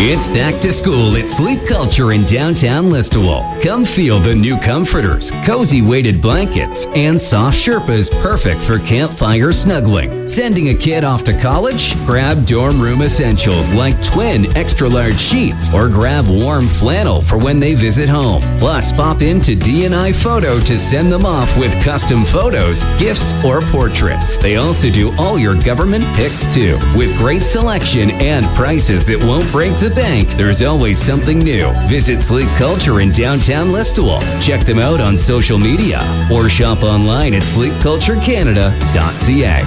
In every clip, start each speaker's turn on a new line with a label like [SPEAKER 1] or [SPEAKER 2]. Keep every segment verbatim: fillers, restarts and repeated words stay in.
[SPEAKER 1] It's back to school at Sleep Culture in downtown Listowel. Come feel the new comforters, cozy weighted blankets, and soft Sherpas perfect for campfire snuggling. Sending a kid off to college? Grab dorm room essentials like twin extra-large sheets or grab warm flannel for when they visit home. Plus, pop into D and I Photo to send them off with custom photos, gifts, or portraits. They also do all your government pics too. With great selection and prices that won't break the bank, there's always something new. Visit Sleep Culture in downtown Listowel. Check them out on social media or shop online at sleep culture canada dot c a.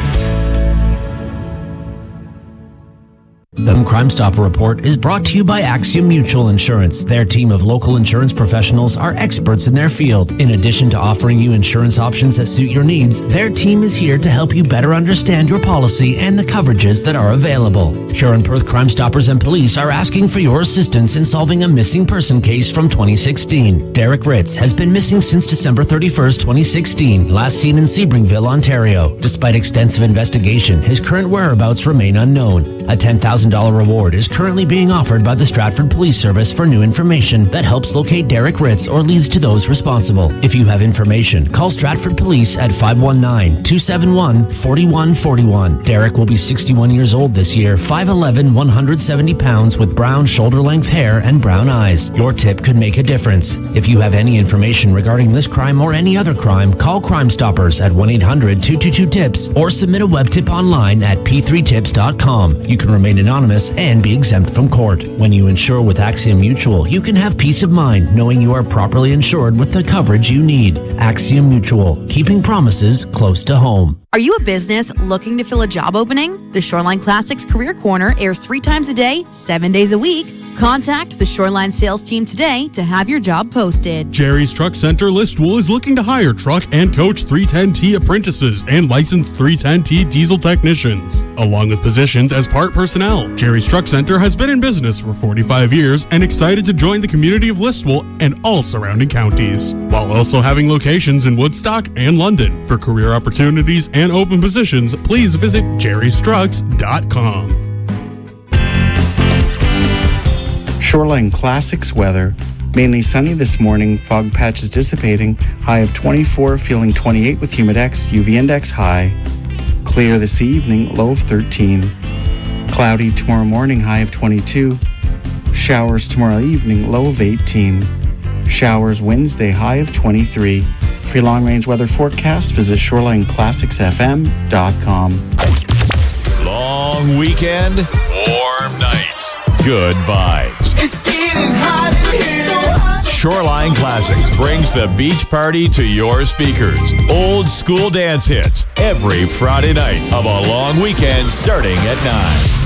[SPEAKER 2] The Crime Stopper Report is brought to you by Axiom Mutual Insurance. Their team of local insurance professionals are experts in their field. In addition to offering you insurance options that suit your needs, their team is here to help you better understand your policy and the coverages that are available. Huron Perth Crime Stoppers and police are asking for your assistance in solving a missing person case from twenty sixteen. Derek Ritz has been missing since December thirty-first, twenty sixteen, last seen in Sebringville, Ontario. Despite extensive investigation, his current whereabouts remain unknown. A ten thousand dollars reward is currently being offered by the Stratford Police Service for new information that helps locate Derek Ritz or leads to those responsible. If you have information, call Stratford Police at five one nine, two seven one, four one four one. Derek will be sixty-one years old this year, five eleven, one hundred seventy pounds with brown shoulder-length hair and brown eyes. Your tip could make a difference. If you have any information regarding this crime or any other crime, call Crime Stoppers at one eight hundred, two two two, TIPS or submit a web tip online at p three tips dot com. You can remain anonymous and be exempt from court. When you insure with Axiom Mutual, you can have peace of mind knowing you are properly insured with the coverage you need. Axiom Mutual, keeping promises close to home.
[SPEAKER 3] Are you a business looking to fill a job opening? The Shoreline Classics Career Corner airs three times a day, seven days a week. Contact the Shoreline sales team today to have your job posted.
[SPEAKER 4] Jerry's Truck Center Listowel is looking to hire truck and coach three ten T apprentices and licensed three ten T diesel technicians, along with positions as part personnel. Jerry's Truck Center has been in business for forty-five years and excited to join the community of Listowel and all surrounding counties, while also having locations in Woodstock and London. For career opportunities and open positions, please visit jerrys trucks dot com.
[SPEAKER 5] Shoreline Classics weather. Mainly sunny this morning, fog patches dissipating, high of twenty-four, feeling twenty-eight with humidex, U V index high. Clear this evening, low of thirteen. Cloudy tomorrow morning, high of twenty-two. Showers tomorrow evening, low of eighteen. Showers Wednesday, high of twenty-three. For your long-range weather forecast, visit shoreline classics f m dot com.
[SPEAKER 6] Long weekend, warm nights, good vibes.
[SPEAKER 7] It's getting hot in here. So hot.
[SPEAKER 6] Shoreline Classics brings the beach party to your speakers. Old school dance hits every Friday night of a long weekend starting at nine.